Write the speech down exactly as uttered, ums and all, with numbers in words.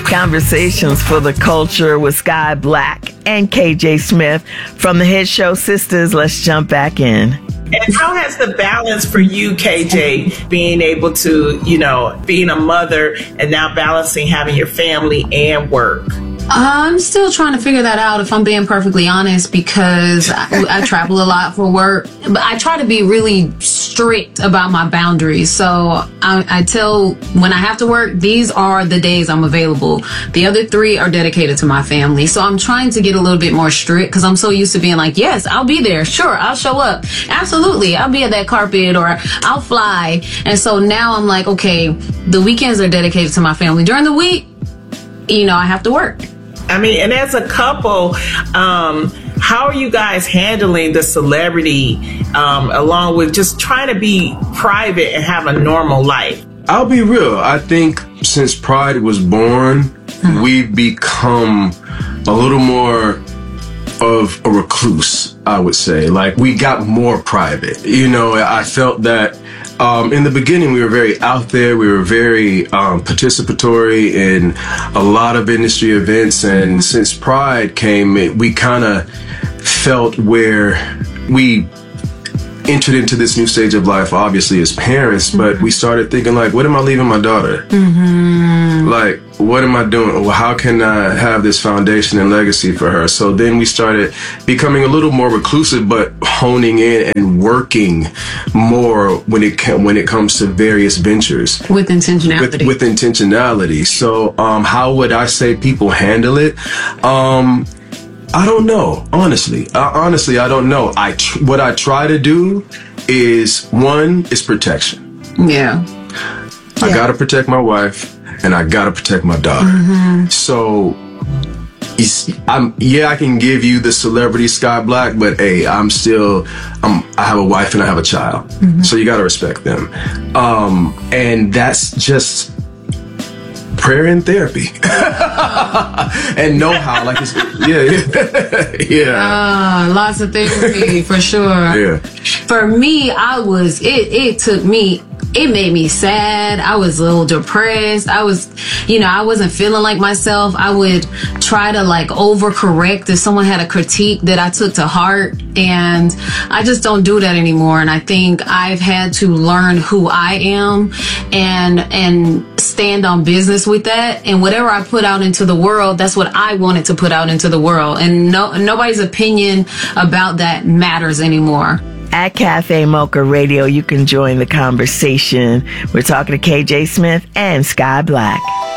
Conversations for the Culture with Sky Black and K J Smith from the hit show Sisters. Let's jump back in. And how has the balance for you, K J, being able to, you know, being a mother and now balancing having your family and work? I'm still trying to figure that out, if I'm being perfectly honest, because I, I travel a lot for work. But I try to be really strict about my boundaries. So I, I tell when I have to work, these are the days I'm available. The other three are dedicated to my family. So I'm trying to get a little bit more strict because I'm so used to being like, yes, I'll be there. Sure, I'll show up. Absolutely. I'll be at that carpet or I'll fly. And so now I'm like, okay, the weekends are dedicated to my family. During the week, you know, I have to work. I mean, and as a couple, um, how are you guys handling the celebrity um, along with just trying to be private and have a normal life? I'll be real. I think since Pride was born, mm-hmm. we've become a little more of a recluse, I would say. Like, we got more private. You know, I felt that Um, in the beginning, we were very out there. We were very um, participatory in a lot of industry events. And since Pride came, it, we kind of felt where we entered into this new stage of life, obviously, as parents. But mm-hmm. we started thinking, like, what am I leaving my daughter? Mm-hmm. Like, what am I doing? Well, how can I have this foundation and legacy for her? So then we started becoming a little more reclusive, but honing in and working more when it when it comes to various ventures with intentionality. With, with intentionality. So, um, how would I say people handle it? Um, I don't know. Honestly, uh, honestly, I don't know. I tr- what I try to do is one is protection. Yeah, I yeah. gotta protect my wife. And I gotta protect my daughter. Mm-hmm. So, I'm yeah, I can give you the celebrity Sky Black, but hey, I'm still, I'm, I have a wife and I have a child, mm-hmm. so you gotta respect them. Um, and that's just prayer and therapy, and know-how. Like, it's, yeah, yeah, yeah. Uh, lots of therapy for sure. Yeah. For me, I was. It. It took me. It made me sad. I was a little depressed. I was, you know, I wasn't feeling like myself. I would try to like overcorrect if someone had a critique that I took to heart. And I just don't do that anymore. And I think I've had to learn who I am and, and stand on business with that. And whatever I put out into the world, that's what I wanted to put out into the world. And no, nobody's opinion about that matters anymore. At Cafe Mocha Radio, you can join the conversation. We're talking to K J Smith and Sky Black.